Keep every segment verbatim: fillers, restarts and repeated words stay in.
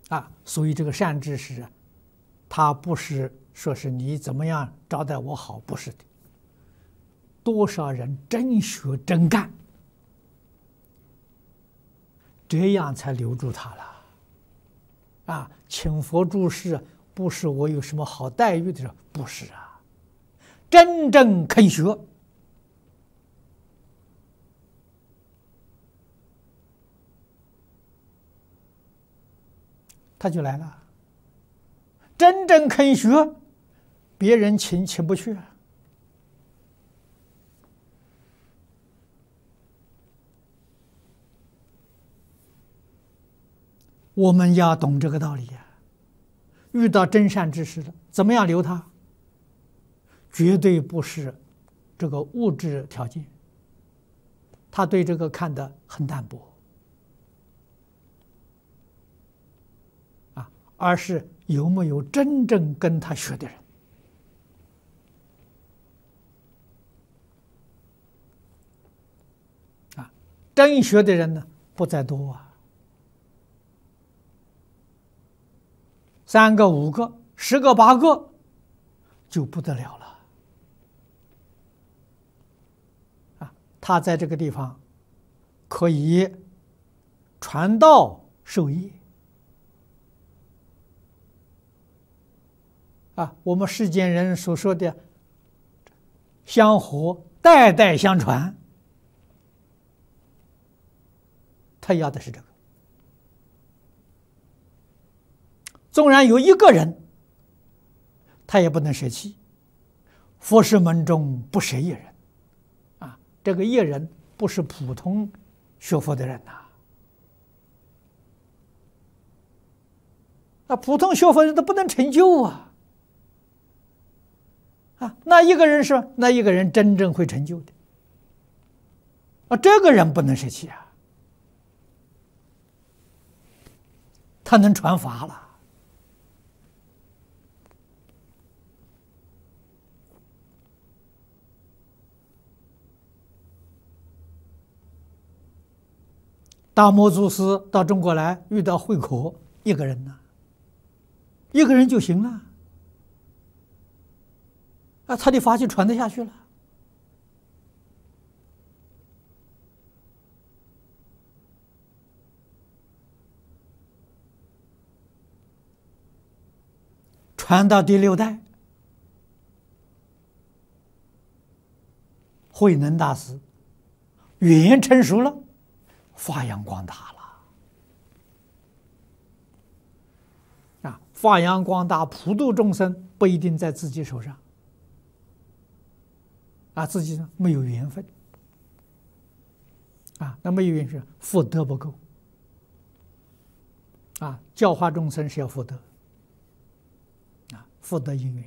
啊，所以这个善知识啊，他不是说是你怎么样招待我好，不是的。多少人真学真干，这样才留住他了。啊，请佛住世不是我有什么好待遇的，不是啊，真正肯学，他就来了。真正肯学，别人请请不去。我们要懂这个道理呀、啊。遇到真善知识了，怎么样留他？绝对不是这个物质条件，他对这个看得很淡薄啊，而是有没有真正跟他学的人啊？真学的人呢，不在多啊。三个、五个、十个、八个，就不得了了。啊，他在这个地方可以传道授业。啊，我们世间人所说的香火代代相传，他要的是这个。纵然有一个人，他也不能舍弃。佛事门中不舍一人，啊，这个一人不是普通学佛的人呐、啊，啊，普通学佛人都不能成就啊，啊，那一个人是那一个人真正会成就的，啊，这个人不能舍弃啊，他能传法了。大摩祖师到中国来，遇到慧可一个人呢，一个人就行了，啊，他的法就传得下去了。传到第六代，慧能大师语成熟了。发扬光大了啊！发扬光大，普度众生，不一定在自己手上啊，自己没有缘分啊，那没有缘分，福德不够啊。教化众生是要福德啊，福德因缘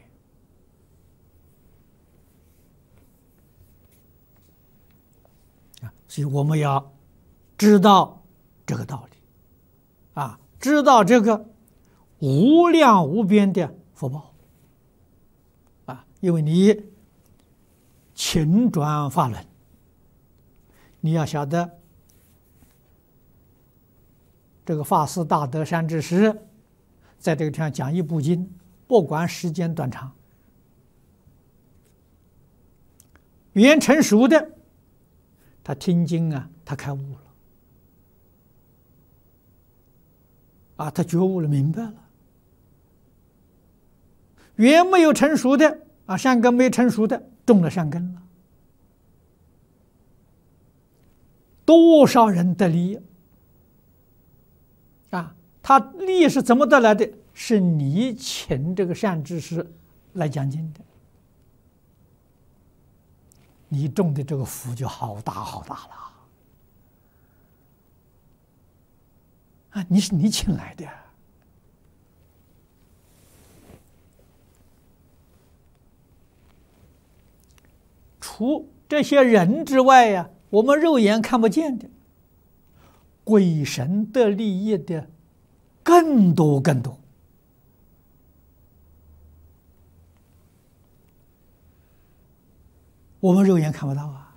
啊，所以我们要知道这个道理，啊，知道这个无量无边的福报，啊，因为你勤转法轮，你要晓得这个法师大德善知识，在这个地方讲一部经，不管时间短长，语言成熟的，他听经啊，他开悟了。啊，他觉悟了，明白了。缘没有成熟的啊，善根没成熟的，种了善根了。多少人得利益啊？他利益是怎么得来的？是你请这个善知识来讲经的，你种的这个福就好大好大了。啊，你是你请来的，除这些人之外呀、啊，我们肉眼看不见的，鬼神得利益的更多更多。我们肉眼看不到啊。